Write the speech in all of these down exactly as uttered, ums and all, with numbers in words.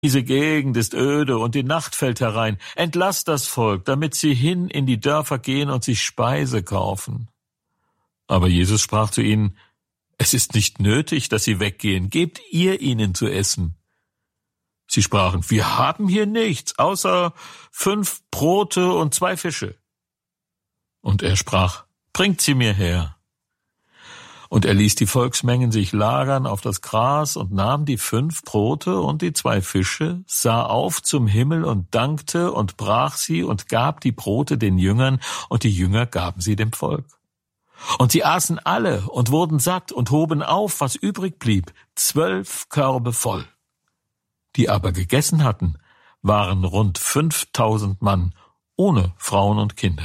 Diese Gegend ist öde und die Nacht fällt herein. Entlasst das Volk, damit sie hin in die Dörfer gehen und sich Speise kaufen. Aber Jesus sprach zu ihnen: Es ist nicht nötig, dass sie weggehen. Gebt ihr ihnen zu essen. Sie sprachen: Wir haben hier nichts, außer fünf Brote und zwei Fische. Und er sprach: Bringt sie mir her. Und er ließ die Volksmengen sich lagern auf das Gras und nahm die fünf Brote und die zwei Fische, sah auf zum Himmel und dankte und brach sie und gab die Brote den Jüngern, und die Jünger gaben sie dem Volk. Und sie aßen alle und wurden satt und hoben auf, was übrig blieb, zwölf Körbe voll. Die aber gegessen hatten, waren rund fünftausend Mann, ohne Frauen und Kinder.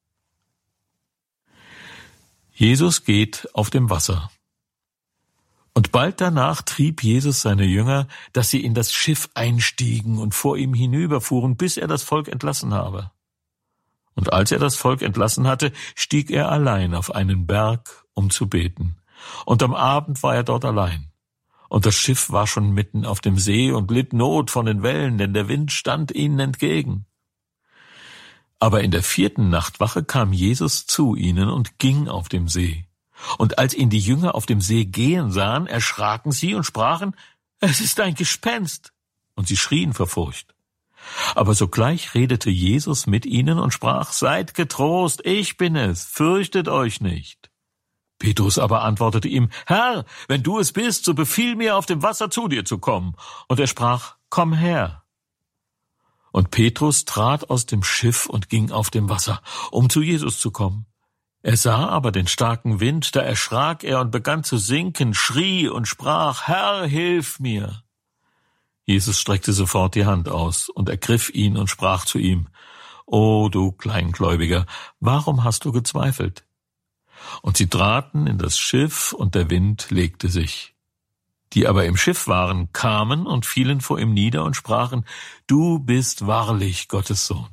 Jesus geht auf dem Wasser. Und bald danach trieb Jesus seine Jünger, dass sie in das Schiff einstiegen und vor ihm hinüberfuhren, bis er das Volk entlassen habe. Und als er das Volk entlassen hatte, stieg er allein auf einen Berg, um zu beten. Und am Abend war er dort allein. Und das Schiff war schon mitten auf dem See und litt Not von den Wellen, denn der Wind stand ihnen entgegen. Aber in der vierten Nachtwache kam Jesus zu ihnen und ging auf dem See. Und als ihn die Jünger auf dem See gehen sahen, erschraken sie und sprachen: Es ist ein Gespenst. Und sie schrien vor Furcht. Aber sogleich redete Jesus mit ihnen und sprach: Seid getrost, ich bin es, fürchtet euch nicht. Petrus aber antwortete ihm: Herr, wenn du es bist, so befiehl mir, auf dem Wasser zu dir zu kommen. Und er sprach: Komm her. Und Petrus trat aus dem Schiff und ging auf dem Wasser, um zu Jesus zu kommen. Er sah aber den starken Wind, da erschrak er und begann zu sinken, schrie und sprach: Herr, hilf mir. Jesus streckte sofort die Hand aus und ergriff ihn und sprach zu ihm: O du Kleingläubiger, warum hast du gezweifelt? Und sie traten in das Schiff, und der Wind legte sich. Die aber im Schiff waren, kamen und fielen vor ihm nieder und sprachen: Du bist wahrlich Gottes Sohn.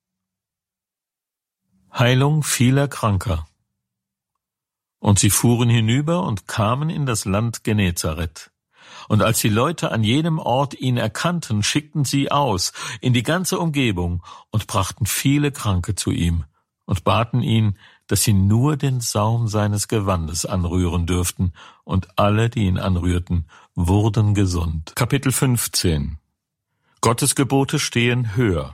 Heilung vieler Kranker. Und sie fuhren hinüber und kamen in das Land Genezareth. Und als die Leute an jenem Ort ihn erkannten, schickten sie aus in die ganze Umgebung und brachten viele Kranke zu ihm und baten ihn, dass sie nur den Saum seines Gewandes anrühren dürften, und alle, die ihn anrührten, wurden gesund. Kapitel fünfzehn. Gottes Gebote stehen höher.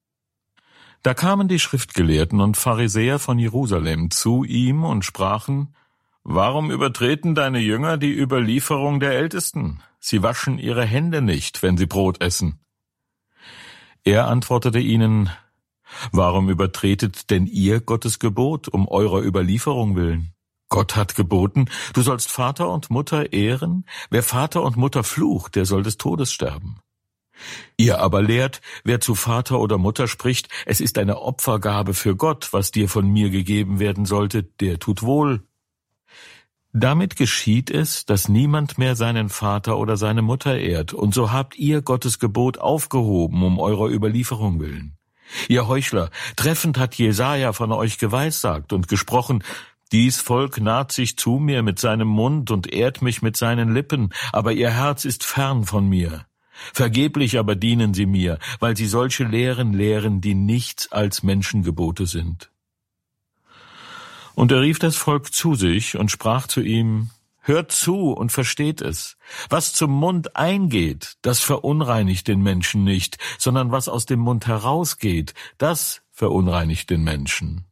Da kamen die Schriftgelehrten und Pharisäer von Jerusalem zu ihm und sprachen: Warum übertreten deine Jünger die Überlieferung der Ältesten? Sie waschen ihre Hände nicht, wenn sie Brot essen. Er antwortete ihnen: Warum übertretet denn ihr Gottes Gebot um eurer Überlieferung willen? Gott hat geboten: Du sollst Vater und Mutter ehren. Wer Vater und Mutter flucht, der soll des Todes sterben. Ihr aber lehrt, wer zu Vater oder Mutter spricht, es ist eine Opfergabe für Gott, was dir von mir gegeben werden sollte, der tut wohl. Damit geschieht es, dass niemand mehr seinen Vater oder seine Mutter ehrt, und so habt ihr Gottes Gebot aufgehoben um eurer Überlieferung willen. Ihr Heuchler, treffend hat Jesaja von euch geweissagt und gesprochen: Dies Volk naht sich zu mir mit seinem Mund und ehrt mich mit seinen Lippen, aber ihr Herz ist fern von mir. Vergeblich aber dienen sie mir, weil sie solche Lehren lehren, die nichts als Menschengebote sind. Und er rief das Volk zu sich und sprach zu ihm: Hört zu und versteht es. Was zum Mund eingeht, das verunreinigt den Menschen nicht, sondern was aus dem Mund herausgeht, das verunreinigt den Menschen.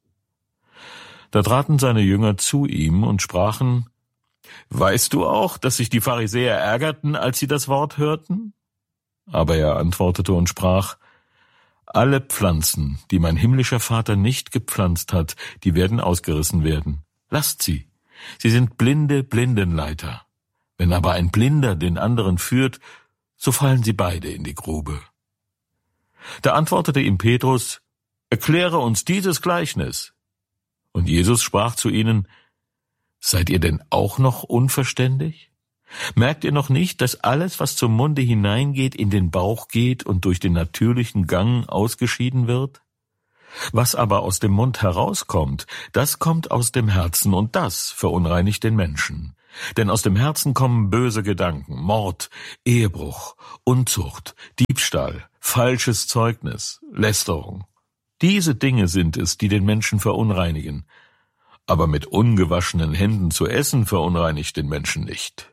Da traten seine Jünger zu ihm und sprachen: Weißt du auch, dass sich die Pharisäer ärgerten, als sie das Wort hörten? Aber er antwortete und sprach: Alle Pflanzen, die mein himmlischer Vater nicht gepflanzt hat, die werden ausgerissen werden. Lasst sie. Sie sind blinde Blindenleiter. Wenn aber ein Blinder den anderen führt, so fallen sie beide in die Grube. Da antwortete ihm Petrus: Erkläre uns dieses Gleichnis. Und Jesus sprach zu ihnen: Seid ihr denn auch noch unverständig? Merkt ihr noch nicht, dass alles, was zum Munde hineingeht, in den Bauch geht und durch den natürlichen Gang ausgeschieden wird? Was aber aus dem Mund herauskommt, das kommt aus dem Herzen, und das verunreinigt den Menschen. Denn aus dem Herzen kommen böse Gedanken, Mord, Ehebruch, Unzucht, Diebstahl, falsches Zeugnis, Lästerung. Diese Dinge sind es, die den Menschen verunreinigen. Aber mit ungewaschenen Händen zu essen verunreinigt den Menschen nicht.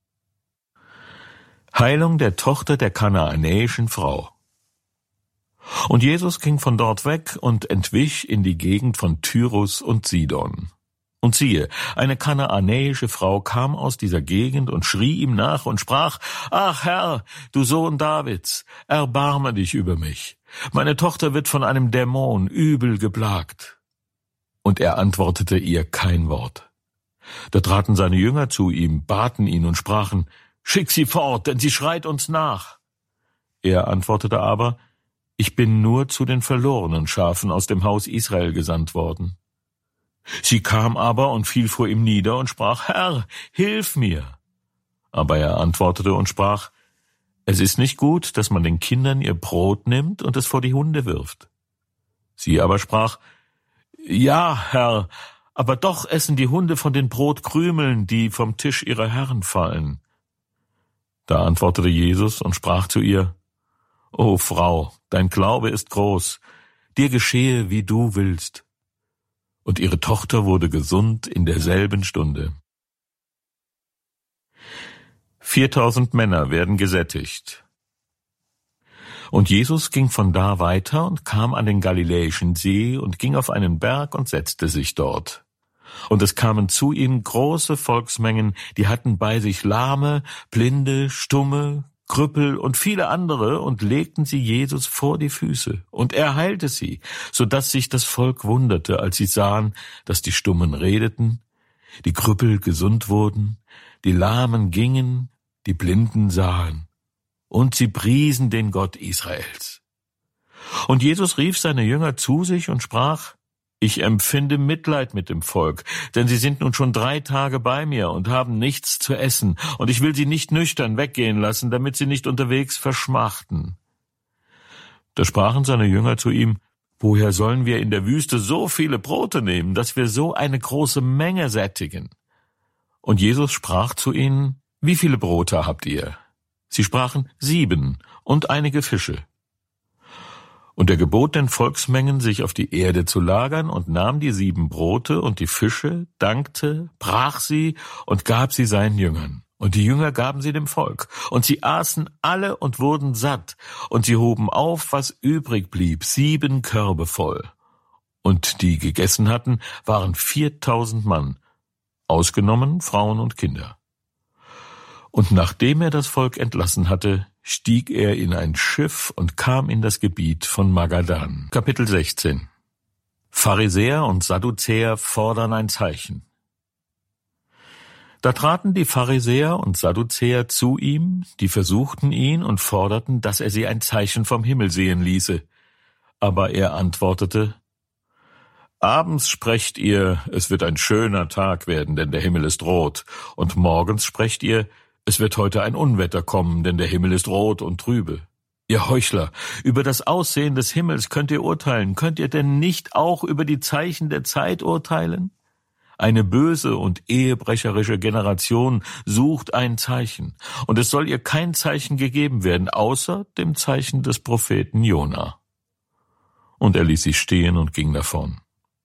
Heilung der Tochter der kanaanäischen Frau. Und Jesus ging von dort weg und entwich in die Gegend von Tyrus und Sidon. Und siehe, eine kanaanäische Frau kam aus dieser Gegend und schrie ihm nach und sprach: »Ach Herr, du Sohn Davids, erbarme dich über mich. Meine Tochter wird von einem Dämon übel geplagt.« Und er antwortete ihr kein Wort. Da traten seine Jünger zu ihm, baten ihn und sprachen: »Schick sie fort, denn sie schreit uns nach.« Er antwortete aber: »Ich bin nur zu den verlorenen Schafen aus dem Haus Israel gesandt worden.« Sie kam aber und fiel vor ihm nieder und sprach: »Herr, hilf mir!« Aber er antwortete und sprach: »Es ist nicht gut, dass man den Kindern ihr Brot nimmt und es vor die Hunde wirft.« Sie aber sprach: »Ja, Herr, aber doch essen die Hunde von den Brotkrümeln, die vom Tisch ihrer Herren fallen.« Da antwortete Jesus und sprach zu ihr: »O Frau, dein Glaube ist groß, dir geschehe, wie du willst.« Und ihre Tochter wurde gesund in derselben Stunde. Viertausend Männer werden gesättigt. Und Jesus ging von da weiter und kam an den Galiläischen See und ging auf einen Berg und setzte sich dort. Und es kamen zu ihm große Volksmengen, die hatten bei sich Lahme, Blinde, Stumme, Krüppel und viele andere und legten sie Jesus vor die Füße. Und er heilte sie, so dass sich das Volk wunderte, als sie sahen, dass die Stummen redeten, die Krüppel gesund wurden, die Lahmen gingen, die Blinden sahen. Und sie priesen den Gott Israels. Und Jesus rief seine Jünger zu sich und sprach: »Ich empfinde Mitleid mit dem Volk, denn sie sind nun schon drei Tage bei mir und haben nichts zu essen, und ich will sie nicht nüchtern weggehen lassen, damit sie nicht unterwegs verschmachten.« Da sprachen seine Jünger zu ihm: »Woher sollen wir in der Wüste so viele Brote nehmen, dass wir so eine große Menge sättigen?« Und Jesus sprach zu ihnen: »Wie viele Brote habt ihr?« Sie sprachen: »Sieben und einige Fische.« Und er gebot den Volksmengen, sich auf die Erde zu lagern, und nahm die sieben Brote und die Fische, dankte, brach sie und gab sie seinen Jüngern. Und die Jünger gaben sie dem Volk. Und sie aßen alle und wurden satt. Und sie hoben auf, was übrig blieb, sieben Körbe voll. Und die gegessen hatten, waren viertausend Mann, ausgenommen Frauen und Kinder. Und nachdem er das Volk entlassen hatte, stieg er in ein Schiff und kam in das Gebiet von Magadan. Kapitel sechzehn. Pharisäer und Sadduzäer fordern ein Zeichen. Da traten die Pharisäer und Sadduzäer zu ihm, die versuchten ihn und forderten, dass er sie ein Zeichen vom Himmel sehen ließe. Aber er antwortete: »Abends sprecht ihr, es wird ein schöner Tag werden, denn der Himmel ist rot, und morgens sprecht ihr, es wird heute ein Unwetter kommen, denn der Himmel ist rot und trübe. Ihr Heuchler, über das Aussehen des Himmels könnt ihr urteilen. Könnt ihr denn nicht auch über die Zeichen der Zeit urteilen? Eine böse und ehebrecherische Generation sucht ein Zeichen, und es soll ihr kein Zeichen gegeben werden, außer dem Zeichen des Propheten Jona.« Und er ließ sie stehen und ging davon.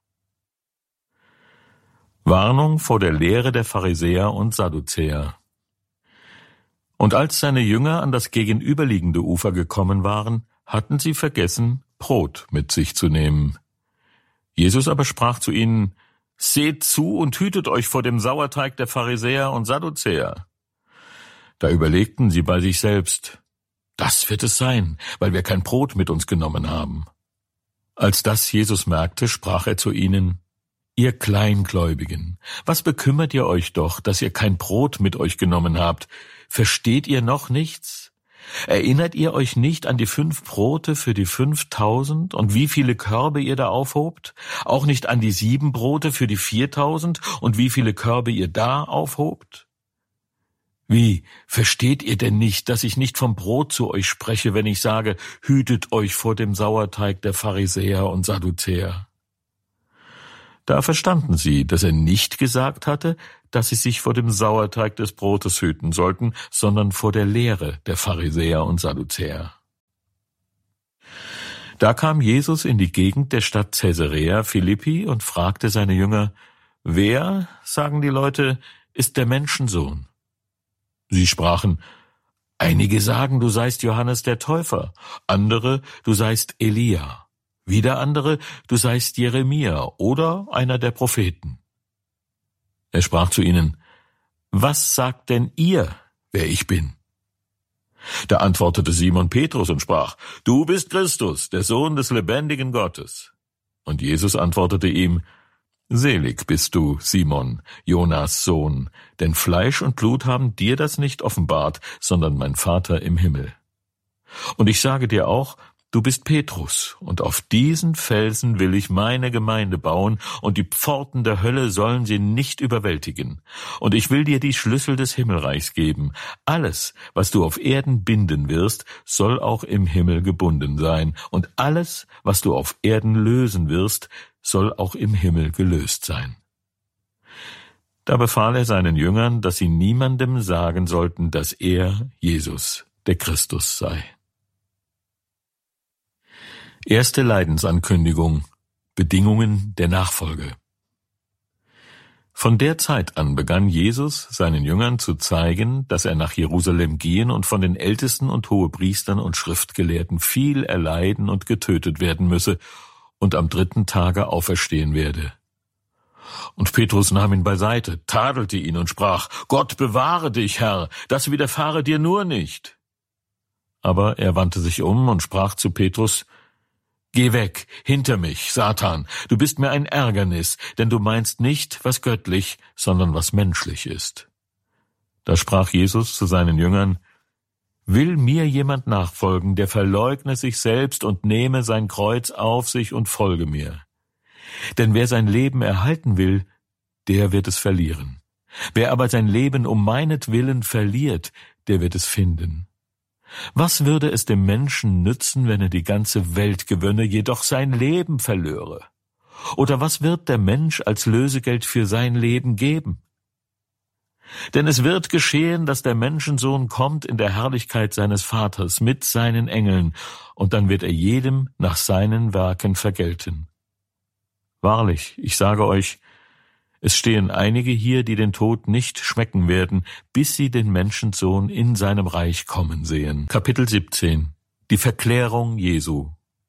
Warnung vor der Lehre der Pharisäer und Sadduzäer. Und als seine Jünger an das gegenüberliegende Ufer gekommen waren, hatten sie vergessen, Brot mit sich zu nehmen. Jesus aber sprach zu ihnen: »Seht zu und hütet euch vor dem Sauerteig der Pharisäer und Sadduzäer.« Da überlegten sie bei sich selbst: »Das wird es sein, weil wir kein Brot mit uns genommen haben.« Als das Jesus merkte, sprach er zu ihnen: »Ihr Kleingläubigen, was bekümmert ihr euch doch, dass ihr kein Brot mit euch genommen habt? Versteht ihr noch nichts? Erinnert ihr euch nicht an die fünf Brote für die fünftausend und wie viele Körbe ihr da aufhobt? Auch nicht an die sieben Brote für die viertausend und wie viele Körbe ihr da aufhobt? Wie, versteht ihr denn nicht, dass ich nicht vom Brot zu euch spreche, wenn ich sage, hütet euch vor dem Sauerteig der Pharisäer und Sadduzäer? Da verstanden sie, dass er nicht gesagt hatte, dass sie sich vor dem Sauerteig des Brotes hüten sollten, sondern vor der Lehre der Pharisäer und Sadduzäer. Da kam Jesus in die Gegend der Stadt Caesarea Philippi und fragte seine Jünger, wer, sagen die Leute, ist der Menschensohn? Sie sprachen, einige sagen, du seist Johannes der Täufer, andere, du seist Elia, wieder andere, du seist Jeremia oder einer der Propheten. Er sprach zu ihnen, was sagt denn ihr, wer ich bin? Da antwortete Simon Petrus und sprach, du bist Christus, der Sohn des lebendigen Gottes. Und Jesus antwortete ihm, selig bist du, Simon, Jonas Sohn, denn Fleisch und Blut haben dir das nicht offenbart, sondern mein Vater im Himmel. Und ich sage dir auch, du bist Petrus, und auf diesen Felsen will ich meine Gemeinde bauen, und die Pforten der Hölle sollen sie nicht überwältigen. Und ich will dir die Schlüssel des Himmelreichs geben. Alles, was du auf Erden binden wirst, soll auch im Himmel gebunden sein, und alles, was du auf Erden lösen wirst, soll auch im Himmel gelöst sein. Da befahl er seinen Jüngern, dass sie niemandem sagen sollten, dass er, Jesus, der Christus sei. Erste Leidensankündigung, Bedingungen der Nachfolge. Von der Zeit an begann Jesus, seinen Jüngern zu zeigen, dass er nach Jerusalem gehen und von den Ältesten und Hohepriestern und Schriftgelehrten viel erleiden und getötet werden müsse und am dritten Tage auferstehen werde. Und Petrus nahm ihn beiseite, tadelte ihn und sprach, Gott bewahre dich, Herr, das widerfahre dir nur nicht. Aber er wandte sich um und sprach zu Petrus, Geh weg, hinter mich, Satan, du bist mir ein Ärgernis, denn du meinst nicht, was göttlich, sondern was menschlich ist. Da sprach Jesus zu seinen Jüngern, Will mir jemand nachfolgen, der verleugne sich selbst und nehme sein Kreuz auf sich und folge mir. Denn wer sein Leben erhalten will, der wird es verlieren. Wer aber sein Leben um meinetwillen verliert, der wird es finden. Was würde es dem Menschen nützen, wenn er die ganze Welt gewönne, jedoch sein Leben verlöre? Oder was wird der Mensch als Lösegeld für sein Leben geben? Denn es wird geschehen, dass der Menschensohn kommt in der Herrlichkeit seines Vaters mit seinen Engeln, und dann wird er jedem nach seinen Werken vergelten. Wahrlich, ich sage euch, es stehen einige hier, die den Tod nicht schmecken werden, bis sie den Menschensohn in seinem Reich kommen sehen. Kapitel siebzehn. Die Verklärung Jesu.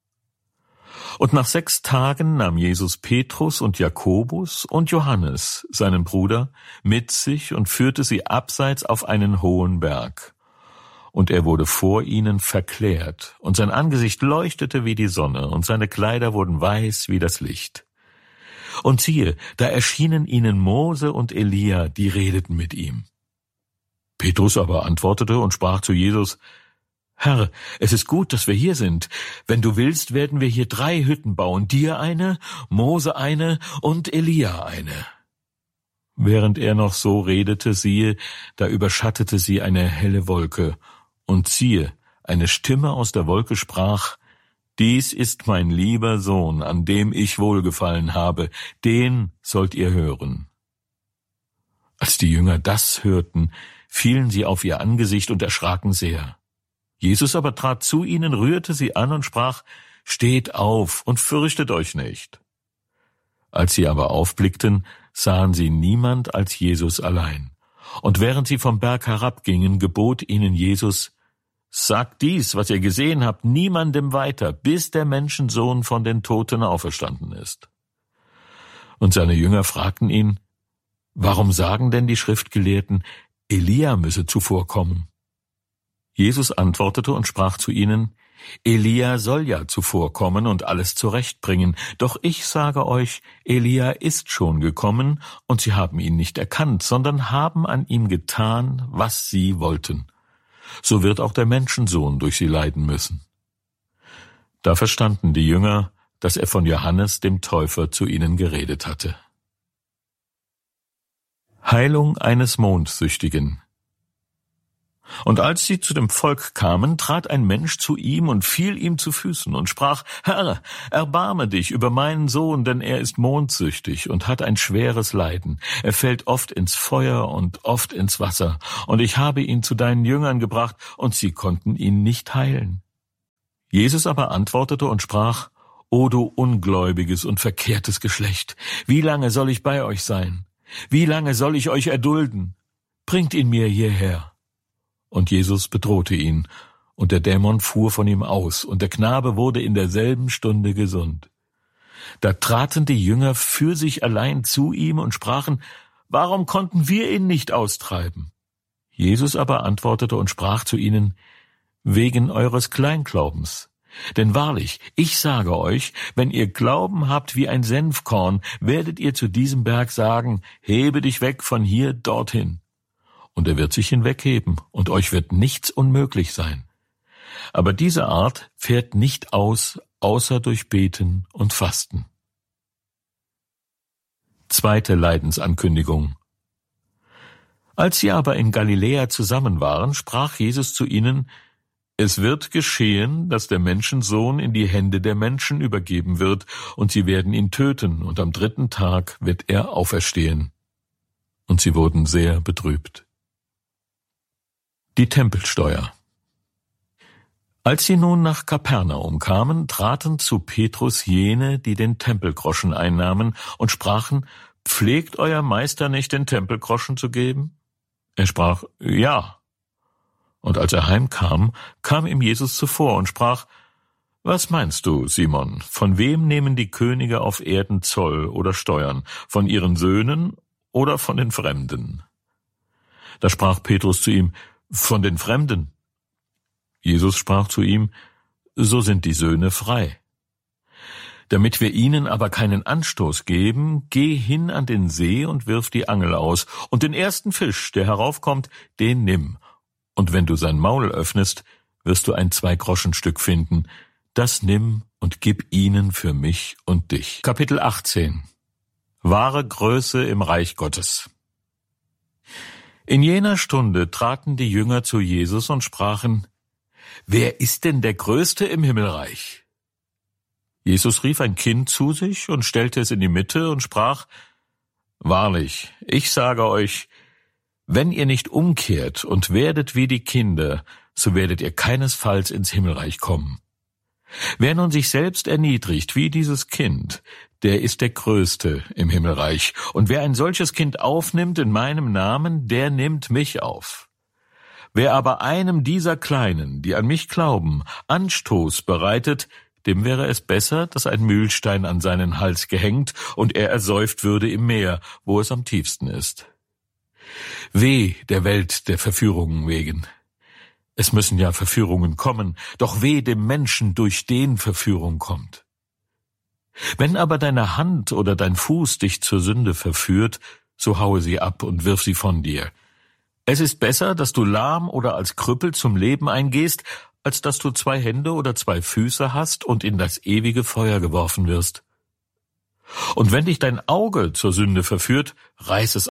Und nach sechs Tagen nahm Jesus Petrus und Jakobus und Johannes, seinen Bruder, mit sich und führte sie abseits auf einen hohen Berg. Und er wurde vor ihnen verklärt, und sein Angesicht leuchtete wie die Sonne, und seine Kleider wurden weiß wie das Licht. Und siehe, da erschienen ihnen Mose und Elia, die redeten mit ihm. Petrus aber antwortete und sprach zu Jesus, Herr, es ist gut, dass wir hier sind. Wenn du willst, werden wir hier drei Hütten bauen, dir eine, Mose eine und Elia eine. Während er noch so redete, siehe, da überschattete sie eine helle Wolke, und siehe, eine Stimme aus der Wolke sprach, Dies ist mein lieber Sohn, an dem ich wohlgefallen habe, den sollt ihr hören. Als die Jünger das hörten, fielen sie auf ihr Angesicht und erschraken sehr. Jesus aber trat zu ihnen, rührte sie an und sprach, Steht auf und fürchtet euch nicht. Als sie aber aufblickten, sahen sie niemand als Jesus allein. Und während sie vom Berg herabgingen, gebot ihnen Jesus, Sagt dies, was ihr gesehen habt, niemandem weiter, bis der Menschensohn von den Toten auferstanden ist. Und seine Jünger fragten ihn, Warum sagen denn die Schriftgelehrten, Elia müsse zuvor kommen? Jesus antwortete und sprach zu ihnen, Elia soll ja zuvor kommen und alles zurechtbringen, doch ich sage euch, Elia ist schon gekommen, und sie haben ihn nicht erkannt, sondern haben an ihm getan, was sie wollten. So wird auch der Menschensohn durch sie leiden müssen. Da verstanden die Jünger, dass er von Johannes dem Täufer zu ihnen geredet hatte. Heilung eines Mondsüchtigen. Und als sie zu dem Volk kamen, trat ein Mensch zu ihm und fiel ihm zu Füßen und sprach: Herr, erbarme dich über meinen Sohn, denn er ist mondsüchtig und hat ein schweres Leiden. Er fällt oft ins Feuer und oft ins Wasser. Und ich habe ihn zu deinen Jüngern gebracht, und sie konnten ihn nicht heilen. Jesus aber antwortete und sprach: O du ungläubiges und verkehrtes Geschlecht, wie lange soll ich bei euch sein? Wie lange soll ich euch erdulden? Bringt ihn mir hierher. Und Jesus bedrohte ihn, und der Dämon fuhr von ihm aus, und der Knabe wurde in derselben Stunde gesund. Da traten die Jünger für sich allein zu ihm und sprachen: Warum konnten wir ihn nicht austreiben? Jesus aber antwortete und sprach zu ihnen: Wegen eures Kleinglaubens. Denn wahrlich, ich sage euch, wenn ihr Glauben habt wie ein Senfkorn, werdet ihr zu diesem Berg sagen: Hebe dich weg von hier dorthin. Und er wird sich hinwegheben, und euch wird nichts unmöglich sein. Aber diese Art fährt nicht aus, außer durch Beten und Fasten. Zweite Leidensankündigung. Als sie aber in Galiläa zusammen waren, sprach Jesus zu ihnen: Es wird geschehen, dass der Menschensohn in die Hände der Menschen übergeben wird, und sie werden ihn töten, und am dritten Tag wird er auferstehen. Und sie wurden sehr betrübt. Die Tempelsteuer. Als sie nun nach Kapernaum kamen, traten zu Petrus jene, die den Tempelgroschen einnahmen, und sprachen: Pflegt euer Meister nicht, den Tempelgroschen zu geben? Er sprach: Ja. Und als er heimkam, kam ihm Jesus zuvor und sprach: Was meinst du, Simon, von wem nehmen die Könige auf Erden Zoll oder Steuern, von ihren Söhnen oder von den Fremden? Da sprach Petrus zu ihm: Von den Fremden. Jesus sprach zu ihm: So sind die Söhne frei. Damit wir ihnen aber keinen Anstoß geben, geh hin an den See und wirf die Angel aus, und den ersten Fisch, der heraufkommt, den nimm. Und wenn du sein Maul öffnest, wirst du ein Zwei-Groschen-Stück finden. Das nimm und gib ihnen für mich und dich. Kapitel achtzehn. Wahre Größe im Reich Gottes. In jener Stunde traten die Jünger zu Jesus und sprachen: Wer ist denn der Größte im Himmelreich? Jesus rief ein Kind zu sich und stellte es in die Mitte und sprach: Wahrlich, ich sage euch, wenn ihr nicht umkehrt und werdet wie die Kinder, so werdet ihr keinesfalls ins Himmelreich kommen. Wer nun sich selbst erniedrigt wie dieses Kind, der ist der Größte im Himmelreich. Und wer ein solches Kind aufnimmt in meinem Namen, der nimmt mich auf. Wer aber einem dieser Kleinen, die an mich glauben, Anstoß bereitet, dem wäre es besser, dass ein Mühlstein an seinen Hals gehängt und er ersäuft würde im Meer, wo es am tiefsten ist. Weh der Welt der Verführungen wegen. Es müssen ja Verführungen kommen, doch weh dem Menschen, durch den Verführung kommt. Wenn aber deine Hand oder dein Fuß dich zur Sünde verführt, so haue sie ab und wirf sie von dir. Es ist besser, dass du lahm oder als Krüppel zum Leben eingehst, als dass du zwei Hände oder zwei Füße hast und in das ewige Feuer geworfen wirst. Und wenn dich dein Auge zur Sünde verführt, reiß es